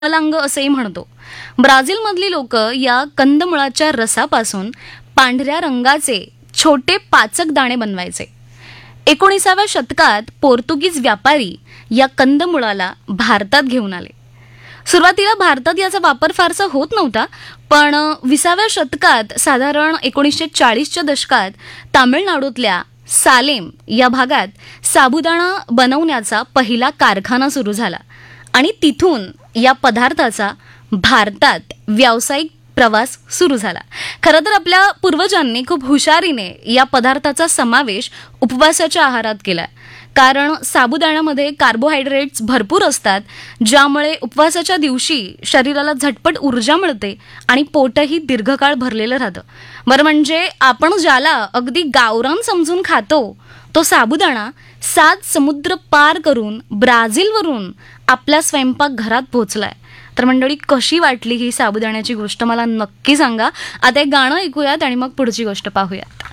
अंग असेही म्हणतो. ब्राझीलमधली लोक या कंदमुळाच्या रसापासून पांढऱ्या रंगाचे छोटे पाचक दाणे बनवायचे. 19व्या शतकात पोर्तुगीज व्यापारी या कंदमुळाला भारतात घेऊन आले. सुरुवातीला भारतात याचा वापर फारसा होत नव्हता, पण 20व्या शतकात साधारण 1940च्या दशकात तामिळनाडूतल्या सालेम या भागात साबुदाणा बनवण्याचा पहिला कारखाना सुरू झाला आणि तिथून या पदार्थाचा भारतात व्यावसायिक प्रवास सुरू झाला. खरं तर आपल्या पूर्वजांनी खूप हुशारीने या पदार्थाचा समावेश उपवासाच्या आहारात केला, कारण साबुदाण्यामध्ये कार्बोहायड्रेट्स भरपूर असतात, ज्यामुळे उपवासाच्या दिवशी शरीराला झटपट ऊर्जा मिळते आणि पोटही दीर्घकाळ भरलेलं राहतं. बरं, म्हणजे आपण ज्याला अगदी गावरान समजून खातो, तो साबुदाणा 7 समुद्र पार करून ब्राझीलवरून आपल्या स्वयंपाकघरात पोहोचलाय. तर मंडळी, कशी वाटली ही साबुदाण्याची गोष्ट मला नक्की सांगा. आता एक गाणं ऐकूयात आणि मग पुढची गोष्ट पाहूयात.